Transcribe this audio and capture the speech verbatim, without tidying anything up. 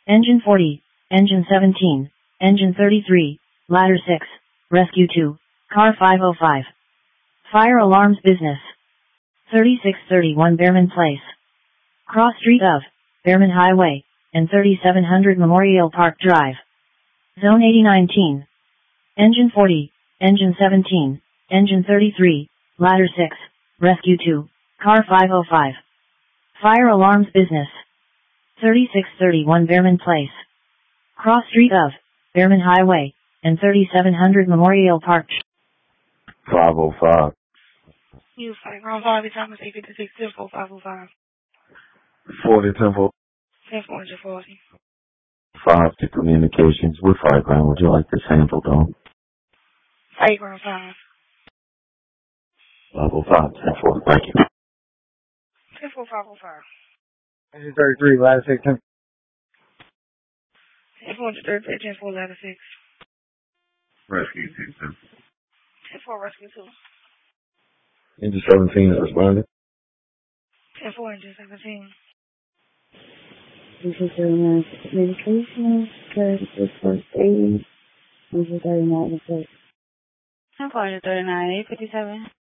Engine forty, Engine seventeen, Engine thirty-three, Ladder six, Rescue two, Car five oh five. Fire alarms business. thirty-six thirty-one Behrman Place. Cross street of Behrman Highway and thirty-seven hundred Memorial Park Drive. Zone eighty nineteen. Engine forty, Engine seventeen, Engine thirty-three, Ladder six, Rescue two, Car five oh five. Fire alarms business. thirty-six thirty-one Behrman Place. Cross street of Behrman Highway and thirty-seven hundred Memorial Park. five oh five. You five ground five, it's time to take fifty-six, ten four, five oh five. forty, ten four. ten four forty. five to communications with five ground. Would you like this handled on? five ground five. five oh five, ten four. Thank you. ten four, five oh five. Engine thirty-three, ladder six, ten. ten four thirty-three, ten four, ladder six. Rescue two, ten. ten four, rescue two. Engine seventeen is responding. ten four, engine seventeen. Engine thirty-nine, communications, thirty-six, first aid. Engine thirty-nine, the first. ten four, thirty-nine, eight fifty-seven.